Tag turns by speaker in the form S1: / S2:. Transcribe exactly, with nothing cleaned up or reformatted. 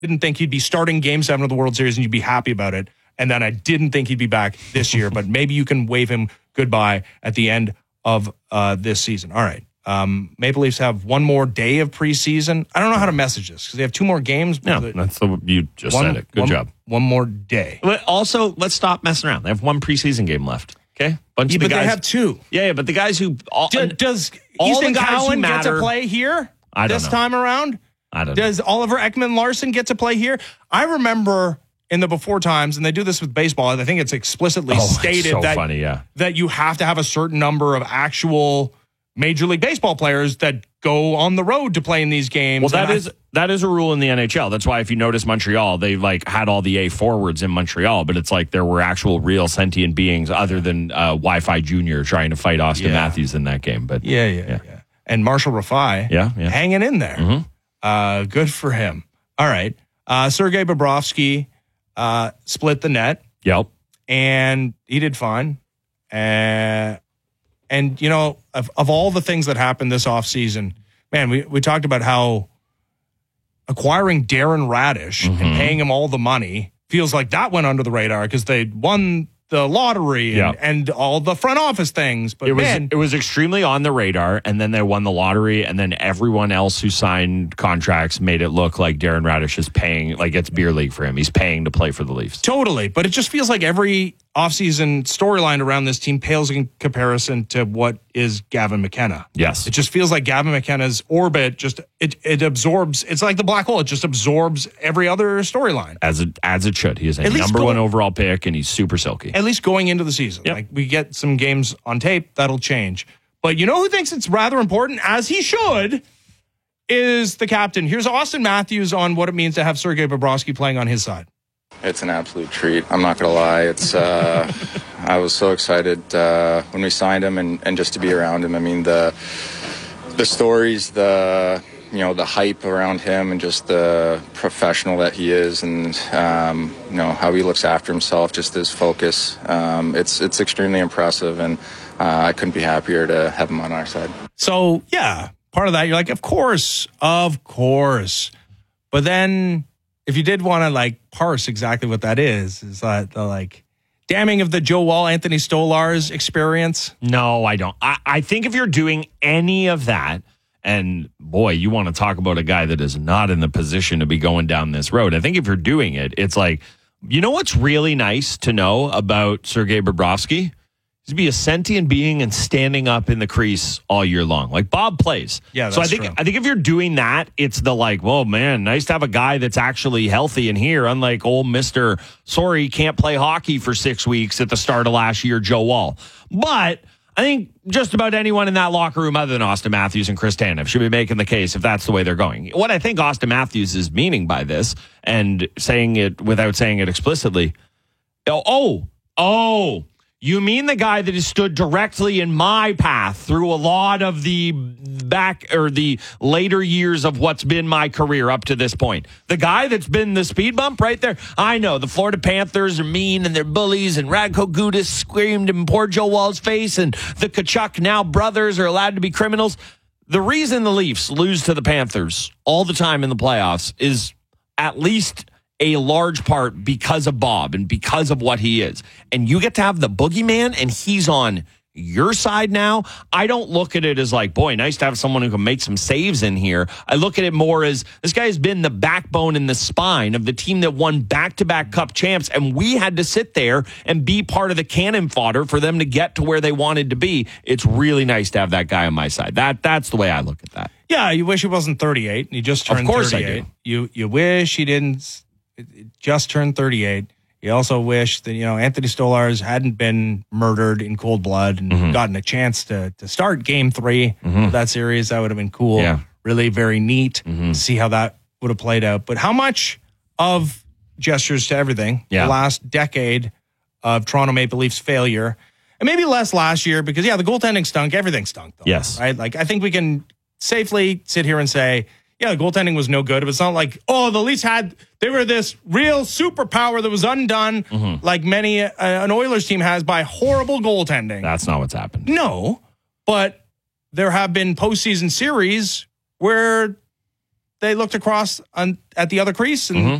S1: didn't think he'd be starting Game seven of the World Series and you'd be happy about it. And then I didn't think he'd be back this year, but maybe you can wave him goodbye at the end of uh, this season. All right. Um, Maple Leafs have one more day of preseason. I don't know how to message this because they have two more games.
S2: Yeah, that's the, you just
S1: one,
S2: said it. Good
S1: one,
S2: job.
S1: One more day.
S2: But also, let's stop messing around. They have one preseason game left. Okay, bunch
S1: yeah,
S2: of the
S1: but
S2: guys,
S1: they have two.
S2: Yeah, yeah, but the guys who all,
S1: Do, does
S2: all
S1: Easton
S2: the guys
S1: Cowan
S2: who matter,
S1: get to play here
S2: I don't
S1: this
S2: know.
S1: time around?
S2: I don't
S1: Does
S2: know.
S1: Oliver Ekman-Larsson get to play here? I remember in the before times, and they do this with baseball. I think it's explicitly
S2: Oh,
S1: stated
S2: it's so
S1: that
S2: funny, yeah.
S1: that you have to have a certain number of actual Major League Baseball players that go on the road to play in these games.
S2: Well, that
S1: and
S2: is
S1: I,
S2: that is a rule in the N H L. That's why if you notice Montreal, they like had all the A forwards in Montreal, but it's like there were actual real sentient beings other than uh, Wi-Fi Junior trying to fight Austin
S1: Yeah.
S2: Matthews in that game. But
S1: yeah, yeah, yeah, yeah. And Marshall Rafai,
S2: Yeah, yeah.
S1: hanging in there.
S2: Mhm.
S1: Uh, good for him. All right. Uh, Sergei Bobrovsky uh, split the net,
S2: Yep.
S1: and he did fine. Uh, and, you know, of, of all the things that happened this offseason, man, we, we talked about how acquiring Darren Radish
S2: Mm-hmm.
S1: and paying him all the money feels like that went under the radar because they won the lottery and,
S2: Yeah.
S1: and all the front office things. But
S2: It was
S1: man,
S2: it was extremely on the radar, and then they won the lottery, and then everyone else who signed contracts made it look like Darren Radish is paying, like it's beer league for him. He's paying to play for the Leafs.
S1: totally. But it just feels like every offseason storyline around this team pales in comparison to what is Gavin McKenna.
S2: Yes.
S1: It just feels like Gavin McKenna's orbit just it it absorbs. It's like the black hole. It just absorbs every other storyline.
S2: As it as it should. He is a
S1: At least
S2: number
S1: go-
S2: one overall pick, and he's super silky.
S1: At least going into the season.
S2: Yep.
S1: Like we get some games on tape, that'll change. But you know who thinks it's rather important, as he should, is the captain. Here's Austin Matthews on what it means to have Sergei Bobrovsky playing on his side.
S3: It's an absolute treat. I'm not going to lie. It's uh, I was so excited uh, when we signed him and, and just to be around him. I mean, the the stories, the you know, the hype around him and just the professional that he is and, um, you know, how he looks after himself, just his focus. Um, it's, it's extremely impressive, and uh, I couldn't be happier to have him on our side.
S1: So, yeah, part of that, you're like, of course, of course. But then if you did want to, like, parse exactly what that is, is that the, like, damning of the Joe Wall, Anthony Stolarz experience?
S2: No, I don't. I, I think if you're doing any of that, and boy, you want to talk about a guy that is not in the position to be going down this road. I think if you're doing it, it's like, you know what's really nice to know about Sergei Bobrovsky? Is to be a sentient being and standing up in the crease all year long. Like Bob plays.
S1: Yeah,
S2: so I
S1: that's
S2: think
S1: true.
S2: I think if you're doing that, it's the like, well, man, nice to have a guy that's actually healthy in here, unlike old Mister Sorry, can't play hockey for six weeks at the start of last year, Joe Wall. But I think just about anyone in that locker room other than Austin Matthews and Chris Tanev should be making the case if that's the way they're going. What I think Austin Matthews is meaning by this, and saying it without saying it explicitly, oh, oh, oh, you mean the guy that has stood directly in my path through a lot of the back or the later years of what's been my career up to this point. The guy that's been the speed bump right there. I know the Florida Panthers are mean and they're bullies, and Radko Gudas screamed in poor Joe Wall's face, and the Kachuk now brothers are allowed to be criminals. The reason the Leafs lose to the Panthers all the time in the playoffs is at least a large part because of Bob and because of what he is. And you get to have the boogeyman, and he's on your side now. I don't look at it as like, boy, nice to have someone who can make some saves in here. I look at it more as this guy has been the backbone and the spine of the team that won back-to-back cup champs, and we had to sit there and be part of the cannon fodder for them to get to where they wanted to be. It's really nice to have that guy on my side. That That's the way I look at that.
S1: Yeah, you wish he wasn't thirty-eight. He just turned
S2: Of course I
S1: thirty-eight.
S2: do.
S1: You, you wish he didn't just turn thirty-eight. You also wish that, you know, Anthony Stolarz hadn't been murdered in cold blood and
S2: Mm-hmm.
S1: gotten a chance to to start game three of that series. That would have been cool.
S2: Yeah.
S1: Really very neat
S2: Mm-hmm.
S1: to see how that would have played out. But how much of gestures to everything,
S2: Yeah.
S1: the last decade of Toronto Maple Leafs failure, and maybe less last year because, yeah, the goaltending stunk. Everything stunk, though.
S2: Yes.
S1: Right? Like, I think we can safely sit here and say, yeah, the goaltending was no good. But it's not like, oh, the Leafs had, they were this real superpower that was undone,
S2: Mm-hmm.
S1: like many uh, an Oilers team has by horrible goaltending.
S2: That's not what's happened.
S1: No, but there have been postseason series where they looked across on, at the other crease and